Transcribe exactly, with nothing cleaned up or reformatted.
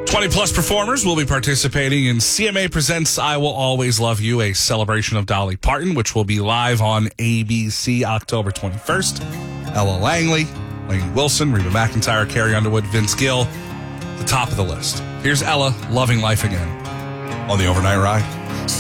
twenty plus performers will be participating in C M A Presents I Will Always Love You, a celebration of Dolly Parton, which will be live on A B C October twenty-first. Ella Langley, Lainey Wilson, Reba McEntire, Carrie Underwood, Vince Gill, the top of the list. Here's Ella, Loving Life Again, on the Overnight Ride.